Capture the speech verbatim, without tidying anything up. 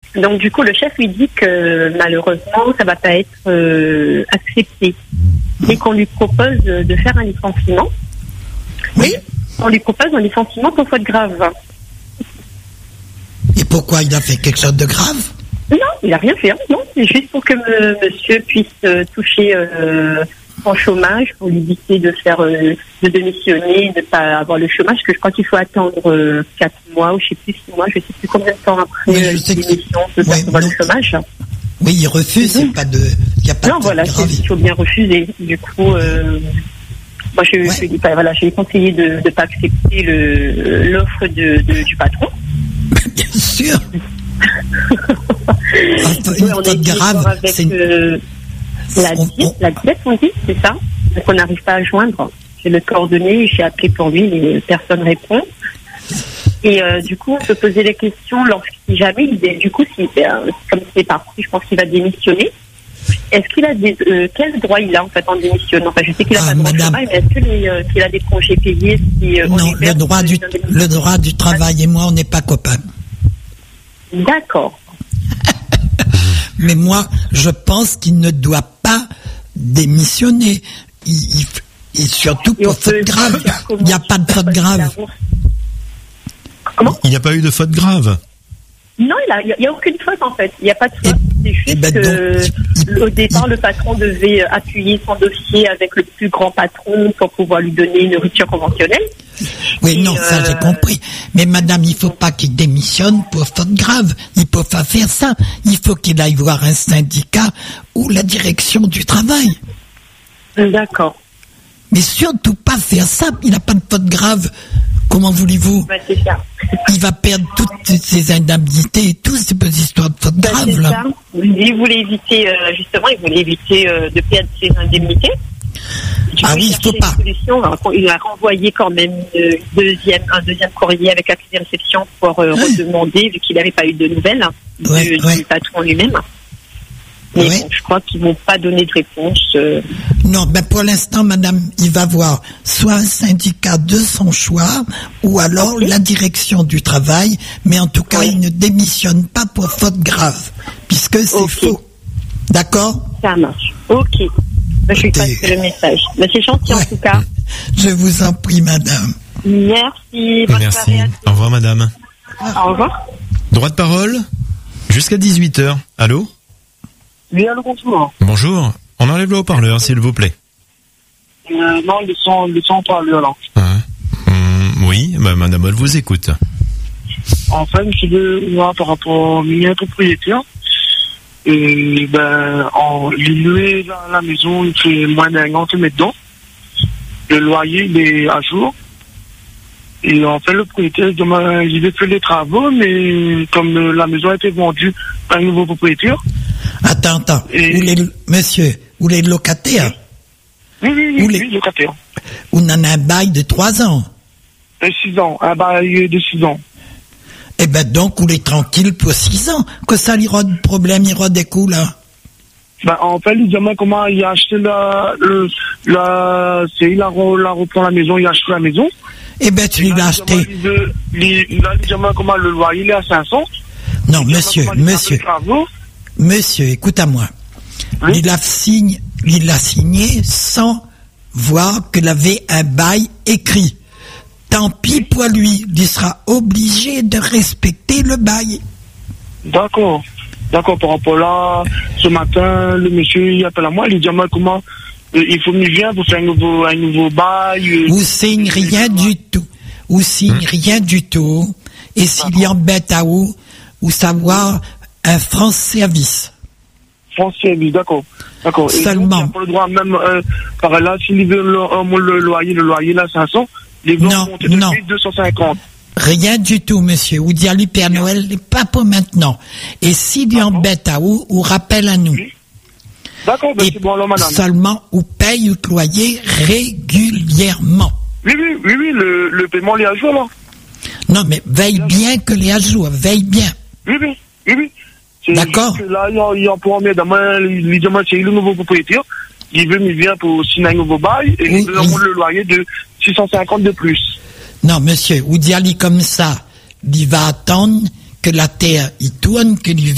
Donc du coup, le chef lui dit que malheureusement, ça va pas être euh, accepté et qu'on lui propose de faire un licenciement. Oui. On lui propose un licenciement pour faute grave. Et pourquoi il a fait quelque chose de grave? Non, il n'a rien fait, hein, non. C'est juste pour que me, monsieur puisse euh, toucher euh, son chômage, pour lui éviter de faire, euh, de démissionner, de ne pas avoir le chômage, parce que je crois qu'il faut attendre euh, quatre mois ou je sais plus six mois, je sais plus combien de temps après oui, euh, l'émission de ouais, avoir le chômage. Oui, il refuse, mmh. c'est pas de, il y a pas non, de voilà, il faut bien refuser. Du coup, euh, moi je, ouais. je lui dis pas, voilà, je lui ai conseillé de ne pas accepter le l'offre de, de du patron. Bien sûr. Enfin, une ouais, on faute grave, avec c'est une... euh, la on, diète, on... la diète, on dit, c'est ça. Donc on n'arrive pas à joindre. J'ai le coordonné, j'ai appelé pour lui, mais personne répond. Et euh, du coup, on peut poser les questions lorsqu'il jamais, il, du coup, si, euh, comme c'est parti, je pense qu'il va démissionner. Est-ce qu'il a des, euh, quel droit il a en fait en démissionnant? Enfin, je sais qu'il a ah, pas de droit de travail, mais est-ce que les, euh, qu'il a des congés payés si, euh, non, le droit du le droit du travail et moi, on n'est pas copains. D'accord. Mais moi, je pense qu'il ne doit pas démissionner. Il, il, et surtout pour faute grave. Il n'y a pas de faute grave. Comment? Il n'y a pas eu de faute grave. Non, il n'y a, a aucune faute en fait. Il n'y a pas de faute. C'est juste ben que donc, au départ, il... le patron devait appuyer son dossier avec le plus grand patron pour pouvoir lui donner une rupture conventionnelle. Oui, et non, euh... ça j'ai compris. Mais madame, il ne faut pas qu'il démissionne pour faute grave. Il ne peut pas faire ça. Il faut qu'il aille voir un syndicat ou la direction du travail. D'accord. Mais surtout pas faire ça. Il n'a pas de faute grave. Comment voulez-vous? Bah, c'est ça. Il va perdre toutes ses indemnités et toutes ces petites histoires de faute bah, grave, là. Ça. Il voulait éviter, euh, justement, il voulait éviter euh, de perdre ses indemnités. Du ah coup, oui, il faut pas. Solution. Il a renvoyé quand même une deuxième, un deuxième courrier avec accusé de réception pour euh, ouais. redemander, vu qu'il n'avait pas eu de nouvelles ouais, du, ouais. du patron lui-même. Mais ouais. bon, je crois qu'ils vont pas donner de réponse. Euh... Non, ben pour l'instant, madame, il va voir soit un syndicat de son choix, ou alors okay. la direction du travail, mais en tout cas, oui. il ne démissionne pas pour faute grave, puisque c'est okay. faux. D'accord? Ça marche. Ok. Ben, je lui passe le message. Ben, c'est gentil ouais. en tout cas. Je vous en prie, madame. Merci. Bonne Merci. Au revoir, madame. Au revoir. Droit de parole jusqu'à dix-huit heures. Allô? Oui, allô, bonjour. Bonjour. On enlève le haut-parleur, s'il vous plaît. Euh, non, le son, le son haut-parleur, là. Ah. Hum, oui, bah, madame, elle vous écoute. En fait, je veux voir par rapport au milieu propriétaire. Et, ben, en, il loué la, la maison, il fait moins d'un an qu'il met dedans. Le loyer, il est à jour. Et en fait, le propriétaire, demain, il a fait les travaux, mais comme euh, la maison a été vendue par un nouveau propriétaire. Attends, attends. Et... Où les, monsieur, où les locataires? Oui, oui, oui, où les... oui, locataires. On en a un bail de trois ans. De six ans, un bail de six ans. Eh ben donc, on est tranquille pour six ans. Que ça, il y aura de problème, il y aura des coups, là. Ben, en fait, il demande comment il a acheté la, le, la, c'est, il a, il a reprend la maison, il a acheté la maison. Eh ben, tu l'as acheté. Il, il, il a demandé comment le loyer, il est à cinq cents. Non, monsieur, monsieur. Monsieur, écoute à moi. Oui? Il a signé, il a signé sans voir qu'il avait un bail écrit. Tant pis pour lui, il sera obligé de respecter le bail. D'accord. D'accord, par rapport là, ce matin, le monsieur, il appelle à moi, il dit à moi comment, euh, il faut me venir pour faire un nouveau, un nouveau bail. Euh, Ou signe rien du tout. Ou signe hum. rien du tout. Et s'il y embête à où, ou savoir un France Service. France Service, d'accord. D'accord. Seulement. Il n'a pas le droit même, euh, par là, s'il veut le, euh, le loyer, le loyer là, cinq cents, les vont monter de deux cent cinquante. Rien du tout, monsieur. Ou dire lui Père Noël, pas pour maintenant. Et s'il y embête à où, ou rappelle à nous. Oui. D'accord, ben c'est bon alors, madame. Seulement, ou paye le loyer régulièrement. Oui, oui, oui, oui, le, le paiement est à jour là. Non, mais veille bien que les à jour, veille bien. Oui, oui, oui, oui. C'est d'accord. Là, il y a pour mettre demain, il demande c'est le nouveau propriétaire. Il veut me venir pour signer un nouveau bail et oui, il veut oui. le loyer de six cent cinquante de plus. Non, monsieur, ou d'y aller comme ça, il va attendre que la terre, il tourne, que lui